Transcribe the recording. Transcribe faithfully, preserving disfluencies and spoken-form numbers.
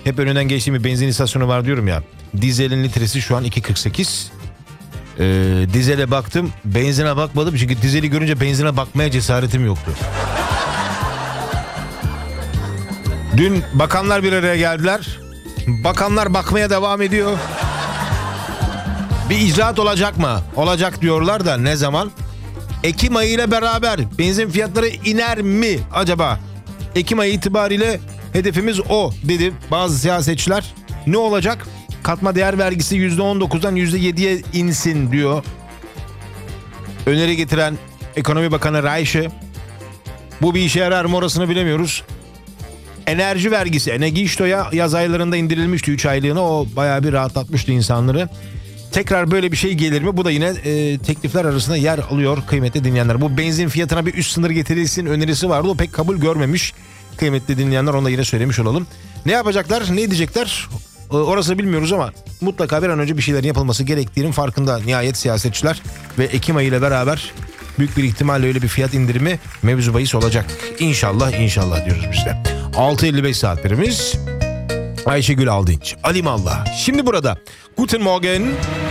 Hep önünden geçtiğim bir benzin istasyonu var diyorum ya. Dizelin litresi şu an iki kırk sekiz. Ee, dizele baktım, benzine bakmadım çünkü dizeli görünce benzine bakmaya cesaretim yoktu. Dün bakanlar bir araya geldiler. Bakanlar bakmaya devam ediyor. Bir icraat olacak mı? Olacak diyorlar da ne zaman? Ekim ayı ile beraber benzin fiyatları iner mi acaba? Ekim ayı itibariyle hedefimiz o dedi bazı siyasetçiler. Ne olacak? Katma değer vergisi yüzde on dokuzdan yüzde yediye insin diyor. Öneri getiren Ekonomi Bakanı Rayşe. Bu bir işe yarar mı orasını bilemiyoruz. Enerji vergisi Enerjişto'ya yaz aylarında indirilmişti üç aylığına. O bayağı bir rahatlatmıştı insanları. Tekrar böyle bir şey gelir mi? Bu da yine e, teklifler arasında yer alıyor kıymetli dinleyenler. Bu benzin fiyatına bir üst sınır getirilsin önerisi vardı. O pek kabul görmemiş kıymetli dinleyenler. Onu da yine söylemiş olalım. Ne yapacaklar? Ne diyecekler? E, orası bilmiyoruz ama mutlaka bir an önce bir şeylerin yapılması gerektiğinin farkında nihayet siyasetçiler. Ve Ekim ayı ile beraber büyük bir ihtimalle öyle bir fiyat indirimi mevzu bahis olacak. İnşallah inşallah diyoruz biz de. altı elli beş saatlerimiz. Ayşegül Aldınç, Alimallah. Şimdi burada. Guten Morgen.